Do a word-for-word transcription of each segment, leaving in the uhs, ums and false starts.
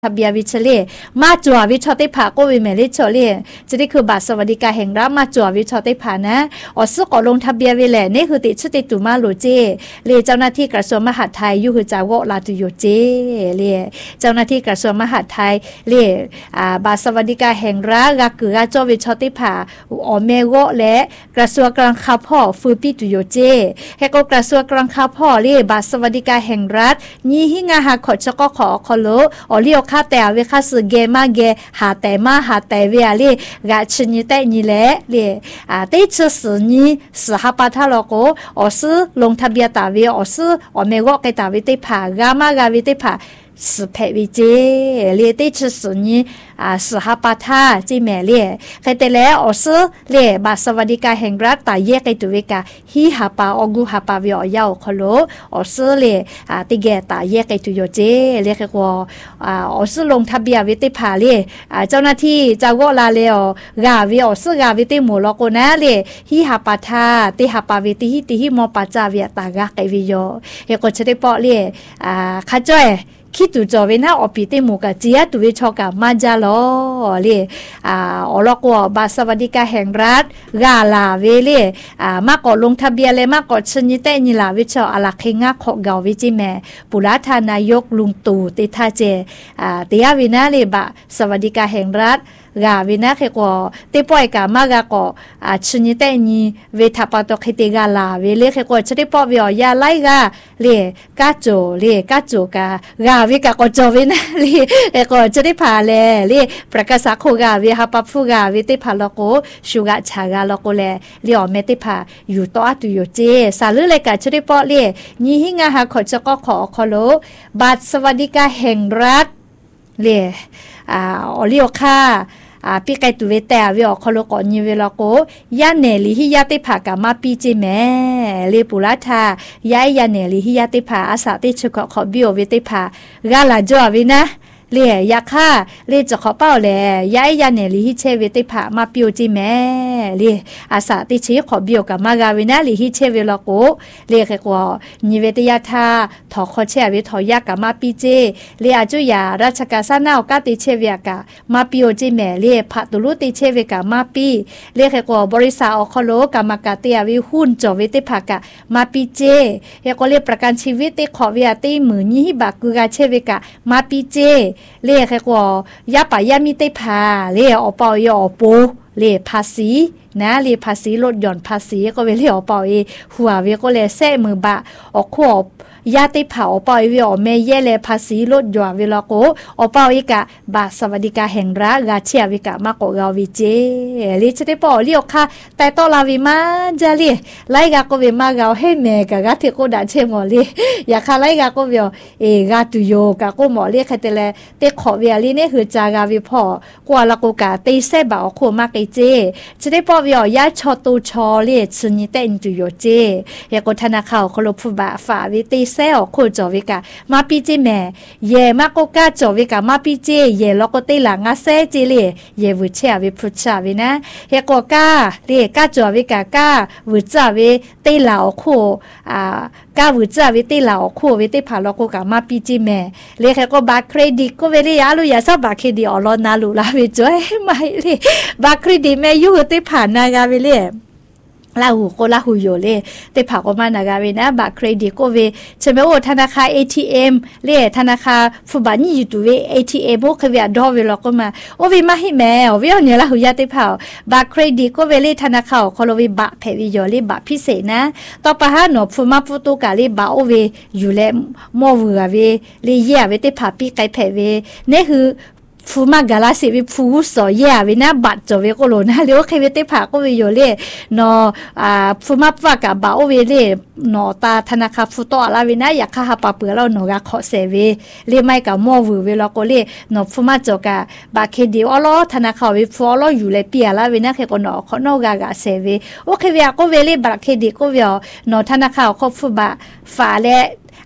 ทะเบียวิชเล่มาจัววิชอติผาก็วิเมลิชเล่จะได้คือบัตรสวัสดิการแห่งรัฐมาจัววิชอติผานะอ๋อซึ่งก็ลงทะเบียนไว้แหละนี่คือติดชื่อติดตุมาโลเจเล่เจ้าหน้าที่กระทรวงมหาดไทยอยู่คือจาวลาตุโยเจเล่เจ้าหน้าที่กระทรวงมหาดไทยเล่อ่าบัตรสวัสดิการแห่งรัฐกะคืออาจอวิชอติผาอ๋อเมโกและกระทรวงการคลังพ่อฟูปิตุโยเจให้ก็กระทรวงการคลังพ่อเล่บัตรสวัสดิการแห่งรัฐนี่หิงาหาขอชก็ขอขอโลอ๋อเลี้ยวค่าแต่เวค่าสเกมาเกหาแต่มาหาแต่เวอะเลยกะชนิแต่นี่แหละเลยอ่าเตชสนี่สหปาทาโลโกอสลงทะเบียนตาเวอสอเมโกเกตาเวเตผากามากาเวเตผาสเพวิเจเลียเตชสนี่อ่าสหปาทาจิแม่เลียใครแต่แล้วอสเลียบัตรสวัสดิการแห่งรัฐตาเยกไอตุเวกาฮิหาปาอกูหาปาเวอยาวคโลอสเลียอ่าติเกตาเยกไอตุโยเจเรียกว่าอ่าอสลงทะเบียนเวเตผาเลียอ่าเจ้าหน้าที่จาวลาเลอกาเวอสกาเวเตหมู่ลโกนะเลียฮิหาปาทาติหาปาเวติฮิติฮิมอปาจาเวตากะไกวิโยเฮก็จะได้ปอเลียอ่าคาจ้อยคิดดูจอเวนะอปีเตมูกะเจียตุเวชอกะมาจาลอเลอ่าอลกวบัตรสวัสดิการแห่งรัฐกาลาเวเลอ่ามากอลงทะเบียนเลยมากอชนิเตนิลาวิชออลาเคงะขอกาวิจิแมปุราธานายกลุงตู่ติทาเจอ่าเตียวินะเลบะสวัสดิการแห่งรัฐกาวินะเคกอเตปอยกามากะกออ่าชนิเตนีเวทาปาตเคติกาลาเวเลเคกอชติปอวิอยาไลกาเลกาโจเลกาโจกากาวิกะกอโจวินะเลเอกอจะได้พาเลเลประกาศโคกาวิหาปับฟุกาวิติพาลโกชูกะชากาลโกเลเลอเมติพาอยู่ตอตุโยเจสาลือเลกะชติปอเลนีหิงาหาขอจะก็ขอขอโลบัตรสวัสดิการแห่งรัฐเลอ่าอลิโอคาอ่าพี่ไก่ตุเวแต่เวอคอโลกอนิเวลโกยาเนลิฮิยาติผากามาปีเจแมเลปุราธายายาเนลิฮิยาติผาอาสาติชกขอบิโอเวติผากาลาจอวินะเลียยาค่าเลียจะขอเป้าแลยายยาเนลิฮิเชเวติผามาปิวจิแมเลียอาสาติชิขอบิโอกับมากาวินะลิฮิเชเวลโกเลียแค่กว่านิเวติยาธาถอขอเชเวถอยากามาปีเจเลียจุยาราชกาซานาวกาติเชเวกามาปิวจิแมเลียผัตุลุติเชเวกามาปีเลียแค่กว่าบริษัทอคโลกามากาเตียวิหุ้นจอเวติผากามาปีเจเฮก็เลียประกันชีวิตติขอเวียติมือนี้บากุกาเชเวกามาปีเจเรียกแค่ว่ายาป่ายามีเตพาเรียอปอยอปูเรียภาษีนะเรียภาษีลดหย่อนภาษีก็เวเรียอปอยหัวเวก็เลยแซ่มือบะออกขวบยาติเผาปอยวิอเมเยเลภาษีลดหย่อนเวลาโกอปอยกะบาสวัสดิการแห่งรัฐกาเชียวิกะมากกว่าวิเจลิจะได้ปอเรียกค่ะแต่ตอลาวิมาจาลีไลกะก็เวมากาให้แม่กะกะเทโกดาเชมอลีอยากค่ะไลกะก็เวเอกาตุโยกะก็หมอเรียกใครแต่ละเตขอเวลีเนี่ยคือจากาวิพอกว่าละโกกะตีเซบะอโคมาไกเจจะได้ปอเวยาชอตูชอเลียชนิเตนตุโยเจอยากธนาคารคลฟุบะฝาวิตีเซลโคจอวิกามาปีเจแม่เยมาโกกาจอวิกามาปีเจเยลโกเตหลังอาเซจิเลเยวิเชวิพุชาวินะเฮโกกาเรียกาจอวิกากาวิจาวิเตหลาโคอ่ากาวิจาวิเตหลาโควิเตผาโลโกกามาปีเจแม่เรียกก็บัตรเครดิตก็เวลียาลุยาซาบัตรเครดิตอลอนาลุลาวิจอยไม่เลยบัตรเครดิตแม่ยูเตผ่านนากาวิเลลาหูโกลาหูโยเลเตผาก็มานากาเวนะบัตรเครดิตก็เวใช่ไหมว่าธนาคาร เอ ที เอ็ม เล่ธนาคารฟุบานี่อยู่ตัวเว เอ ที เอ็ม พวกเขาเวดอเวลก็มาโอเวมาให้แม่เวลเนี่ยลาหูยาเตผาบัตรเครดิตก็เวเลธนาคารคอลเวบัตรเพวิโยเลบัตรพิเศษนะต่อไปฮะหนูฟุมาฟุตุกาเลบัตรโอเวอยู่แล้วมอเวอเวเลเย่เวเตผาปีไกเพเวเนี่ยคือฟูมากาลาสิวิฟูสอยาวินะบัตจเวโกโลนะเรียกว่าเคเวเตผาก็วิโยเลนออ่าฟูมาฟากาบาโอเวเลนอตาธนาคารฟุโตอาลาวินะอยากคาฮาปาเปือเราหนอกาขอเซเวเรียไม่กับมอวเวลาโกเลนอฟูมาจกาบาเคดิออลอธนาคารวิฟูอลออยู่เลยเปียลาวินะเคกนอขอนอกากาเซเวโอเคเวก็เวเลบาเคดิก็เวนอธนาคารขอฟูบาฝาและ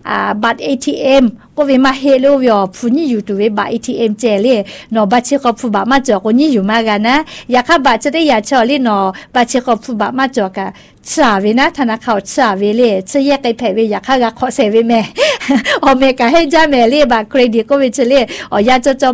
อ่าบัตร เอ ที เอ็ม ก็เวมาเฮโลวิอผู้นี่อยู่ตัวเวบัตร เอ ที เอ็ม เจเลยเนาะบัตรเชก็ผู้บามาจ่อก็นี่อยู่มากันนะอยากให้บัตรจะได้อยากชอเลยเนาะบัตรเชก็ผู้บามาจ่อกันชาเวนะธนาคารชาเวเลยเชแยกไอ้แผ่เวอยากให้ก็ขอเซเวแม่อเมริกาให้จ้าแม่เลยบัตรเครดิตก็เวเชเลยอ๋อยากจะ